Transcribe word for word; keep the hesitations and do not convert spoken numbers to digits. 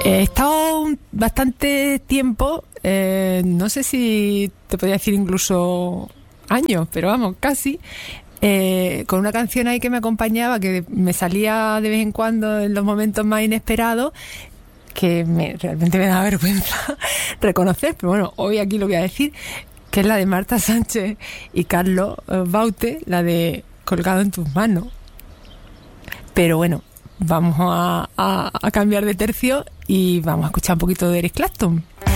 He estado un- bastante tiempo, eh, no sé si te podría decir incluso años, pero vamos, casi, eh, con una canción ahí que me acompañaba, que me salía de vez en cuando en los momentos más inesperados, que me, realmente me da vergüenza reconocer, pero bueno, hoy aquí lo voy a decir, que es la de Marta Sánchez y Carlos eh, Baute, la de Colgado en tus manos. Pero bueno, vamos a, a, a cambiar de tercio y vamos a escuchar un poquito de Eric Clapton.